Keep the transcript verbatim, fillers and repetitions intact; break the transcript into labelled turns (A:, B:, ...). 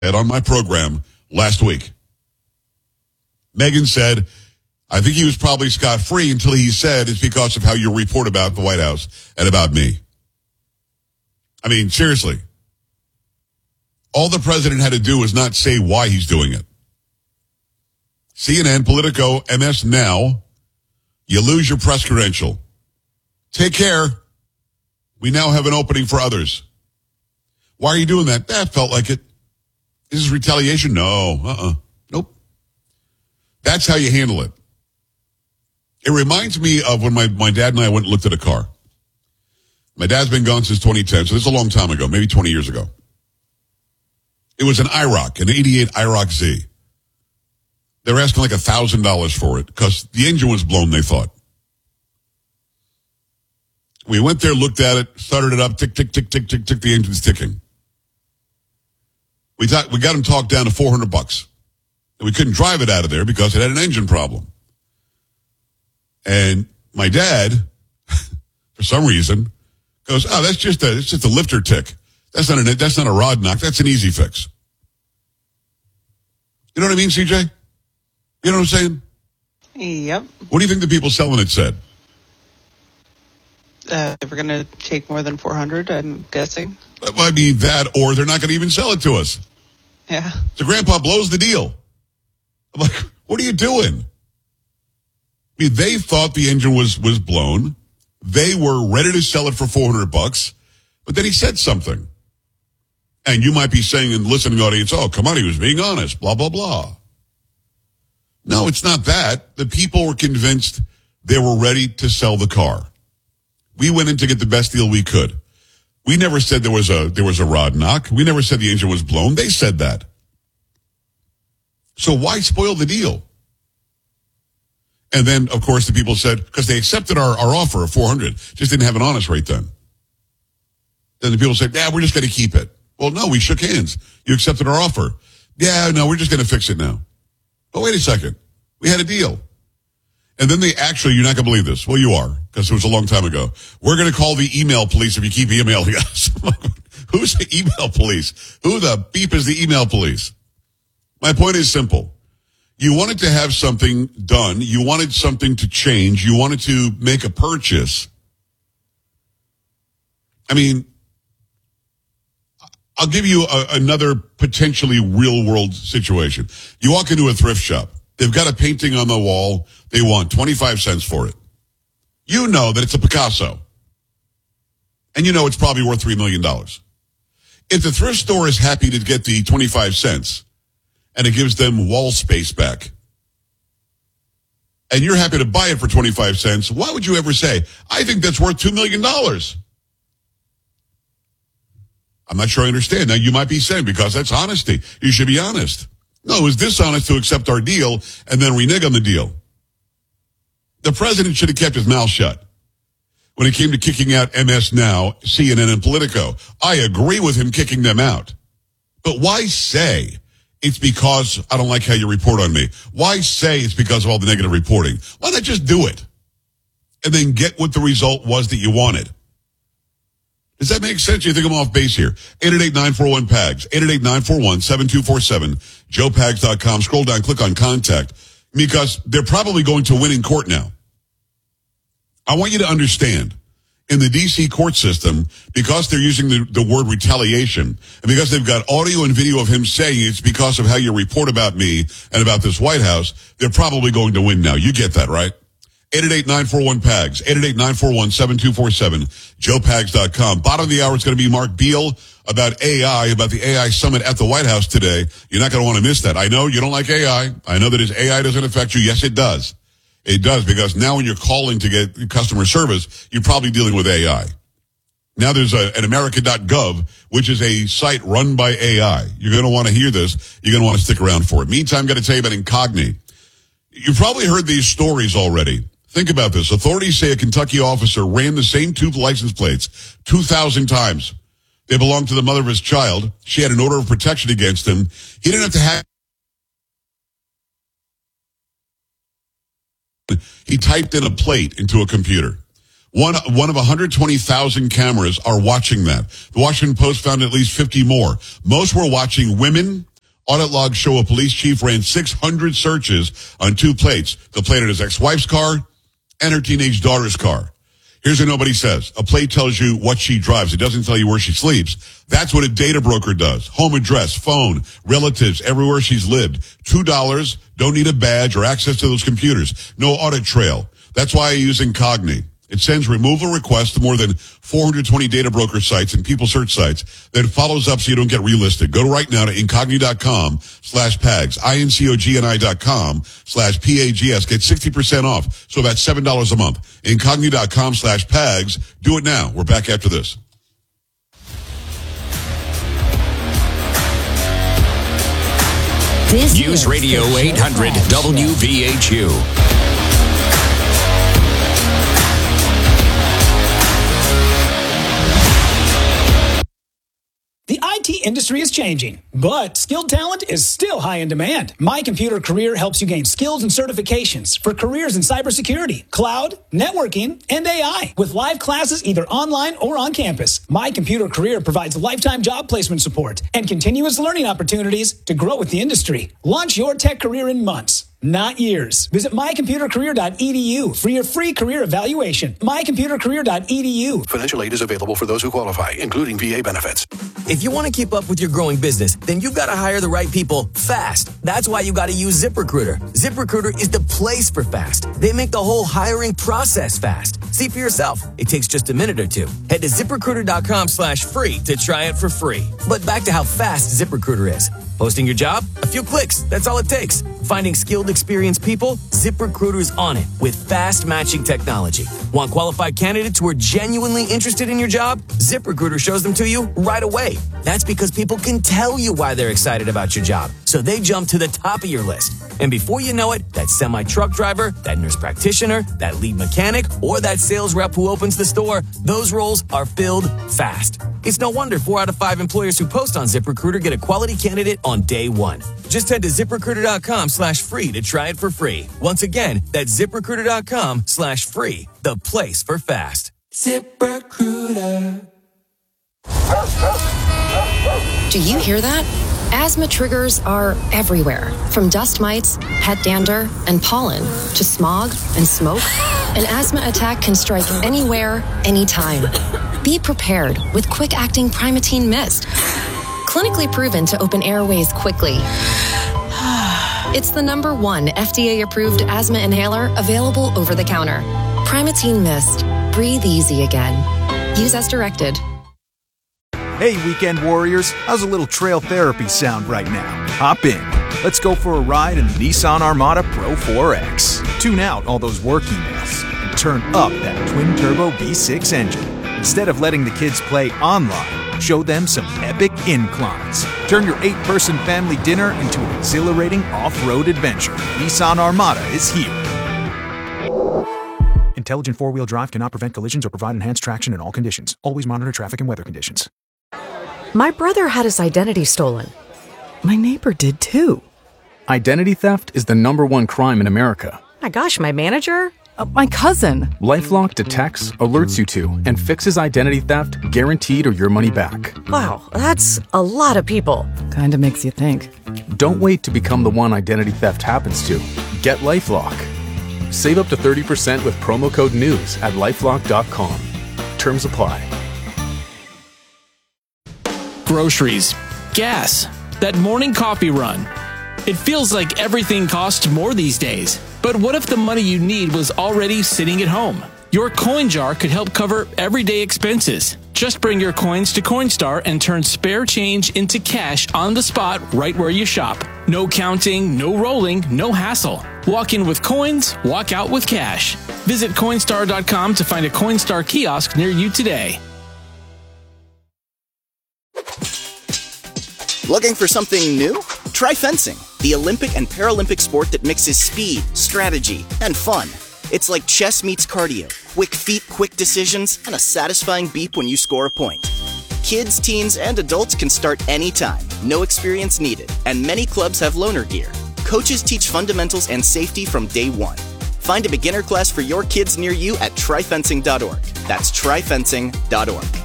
A: on my program last week. Megan said, I think he was probably scot-free until he said it's because of how you report about the White House and about me. I mean, seriously. All the president had to do was not say why he's doing it. C N N, Politico, M S Now, you lose your press credential. Take care. We now have an opening for others. Why are you doing that? That felt like it. Is this retaliation? No. Uh-uh. Nope. That's how you handle it. It reminds me of when my, my dad and I went and looked at a car. My dad's been gone since twenty ten, so this is a long time ago, maybe twenty years ago. It was an I R O C, an eighty-eight I R O C Z. They were asking like one thousand dollars for it because the engine was blown, they thought. We went there, looked at it, started it up, tick, tick, tick, tick, tick, tick, the engine's ticking. We thought, we got him talked down to four hundred bucks. And we couldn't drive it out of there because it had an engine problem. And my dad, for some reason, goes, oh, that's just a, it's just a lifter tick. That's not a, that's not a rod knock. That's an easy fix. You know what I mean, C J? You know what I'm saying?
B: Yep.
A: What do you think the people selling it said?
B: Uh, they were going to take more than four hundred, I'm guessing.
A: That might be that, or they're not going to even sell it to us.
B: Yeah.
A: So Grandpa blows the deal. I'm like, what are you doing? I mean, they thought the engine was, was blown. They were ready to sell it for four hundred bucks, but then he said something. And you might be saying in the listening audience, oh, come on, he was being honest, blah, blah, blah. No, it's not that. The people were convinced they were ready to sell the car. We went in to get the best deal we could. We never said there was a, there was a rod knock. We never said the engine was blown. They said that. So why spoil the deal? And then, of course, the people said, because they accepted our, our offer of four hundred, just didn't have an honest rate then. Then the people said, yeah, we're just going to keep it. Well, no, we shook hands. You accepted our offer. Yeah, no, we're just going to fix it now. Oh, wait a second. We had a deal. And then they actually, you're not going to believe this. Well, you are, because it was a long time ago. We're going to call the email police if you keep emailing us. Who's the email police? Who the beep is the email police? My point is simple. You wanted to have something done. You wanted something to change. You wanted to make a purchase. I mean, I'll give you a, another potentially real world situation. You walk into a thrift shop. They've got a painting on the wall. They want twenty-five cents for it. You know that it's a Picasso. And you know it's probably worth three million dollars. If the thrift store is happy to get the twenty-five cents and it gives them wall space back, and you're happy to buy it for twenty-five cents, why would you ever say, I think that's worth two million dollars? I'm not sure I understand. Now, you might be saying, because that's honesty. You should be honest. No, it was dishonest to accept our deal and then renege on the deal. The president should have kept his mouth shut when it came to kicking out M S Now, C N N, and Politico. I agree with him kicking them out. But why say it's because I don't like how you report on me? Why say it's because of all the negative reporting? Why not just do it and then get what the result was that you wanted? Does that make sense? You think I'm off base here? eight eight eight, nine four one, P A G S, eight eight eight, nine four one, seven two four seven, joe pags dot com. Scroll down, click on contact, because they're probably going to win in court now. I want you to understand, in the D C court system, because they're using the, the word retaliation, and because they've got audio and video of him saying it's because of how you report about me and about this White House, they're probably going to win now. You get that, right? eight eight eight, nine four one, P A G S, eight eight eight, nine four one, seven two four seven, joe pags dot com. Bottom of the hour is going to be Mark Beal about A I, about the A I summit at the White House today. You're not going to want to miss that. I know you don't like A I. I know that his A I doesn't affect you. Yes, it does. It does, because now when you're calling to get customer service, you're probably dealing with A I. Now there's a, an America dot gov, which is a site run by A I. You're going to want to hear this. You're going to want to stick around for it. Meantime, I'm going to tell you about Incogni. You've probably heard these stories already. Think about this. Authorities say a Kentucky officer ran the same two license plates two thousand times. They belonged to the mother of his child. She had an order of protection against him. He didn't have to have... He typed in a plate into a computer. One, one of one hundred twenty thousand cameras are watching that. The Washington Post found at least fifty more. Most were watching women Audit logs show a police chief ran six hundred searches on two plates. The plate of his ex-wife's car and her teenage daughter's car. Here's what nobody says. A plate tells you what she drives. It doesn't tell you where she sleeps. That's what a data broker does. Home address, phone, relatives, everywhere she's lived. Two dollars, don't need a badge or access to those computers. No audit trail. That's why I use Incogni. It sends removal requests to more than four hundred twenty data broker sites and people search sites. Then follows up so you don't get relisted. Go right now to incogni.com slash PAGS, I-N-C-O-G-N-I dot com slash P-A-G-S. Get sixty percent off, so about seven dollars a month. Incogni.com slash PAGS. Do it now. We're back after this.
C: This
D: News Radio eight hundred W V H U.
E: The I T industry is changing, but skilled talent is still high in demand. My Computer Career helps you gain skills and certifications for careers in cybersecurity, cloud, networking, and A I. With live classes either online or on campus, My Computer Career provides lifetime job placement support and continuous learning opportunities to grow with the industry. Launch your tech career in months, not years. Visit my computer career dot e d u for your free career evaluation. my computer career dot e d u.
F: Financial aid is available for those who qualify, including V A benefits.
G: If you want to keep up with your growing business, then you've got to hire the right people fast. That's why you got to use ZipRecruiter. ZipRecruiter is the place for fast. They make the whole hiring process fast. See for yourself. It takes just a minute or two. Head to ZipRecruiter.com slash free to try it for free. But back to how fast ZipRecruiter is. Posting your job? A few clicks. That's all it takes. Finding skilled, experienced people? ZipRecruiter's on it with fast matching technology. Want qualified candidates who are genuinely interested in your job? ZipRecruiter shows them to you right away. That's because people can tell you why they're excited about your job. So they jump to the top of your list. And before you know it, that semi-truck driver, that nurse practitioner, that lead mechanic, or that sales rep who opens the store, those roles are filled fast. It's no wonder four out of five employers who post on ZipRecruiter get a quality candidate on day one. Just head to ZipRecruiter.com slash free to try it for free. Once again, that's ZipRecruiter.com slash free, the place for fast.
H: ZipRecruiter.
C: Do you hear that? Asthma triggers are everywhere, from dust mites, pet dander, and pollen, to smog and smoke. An asthma attack can strike anywhere, anytime. Be prepared with quick-acting Primatene Mist. Clinically proven to open airways quickly. It's the number one F D A-approved asthma inhaler available over the counter. Primatene Mist. Breathe easy again. Use as directed.
I: Hey, weekend warriors, how's a little trail therapy sound right now? Hop in. Let's go for a ride in the Nissan Armada Pro four X. Tune out all those work emails and turn up that twin-turbo V six engine. Instead of letting the kids play online, show them some epic inclines. Turn your eight-person family dinner into an exhilarating off-road adventure. Nissan Armada is here. Intelligent four-wheel drive cannot prevent collisions or provide enhanced traction in all conditions. Always monitor traffic and weather conditions.
J: My brother had his identity stolen. My neighbor did too.
K: Identity theft is the number one crime in America.
J: My gosh, my manager? Uh, my cousin.
K: LifeLock detects, alerts you to, and fixes identity theft guaranteed or your money back.
J: Wow, that's a lot of people. Kinda makes you think.
K: Don't wait to become the one identity theft happens to. Get LifeLock. Save up to thirty percent with promo code NEWS at lifelock dot com. Terms apply.
L: Groceries, gas, that morning coffee run. It feels like everything costs more these days. But what if the money you need was already sitting at home? Your coin jar could help cover everyday expenses. Just bring your coins to Coinstar and turn spare change into cash on the spot right where you shop. No counting, no rolling, no hassle. Walk in with coins, walk out with cash. Visit Coinstar dot com to find a Coinstar kiosk near you today.
M: Looking for something new? Try fencing, the Olympic and Paralympic sport that mixes speed, strategy, and fun. It's like chess meets cardio, quick feet, quick decisions, and a satisfying beep when you score a point. Kids, teens, and adults can start anytime, no experience needed, and many clubs have loaner gear. Coaches teach fundamentals and safety from day one. Find a beginner class for your kids near you at try fencing dot org. That's try fencing dot org.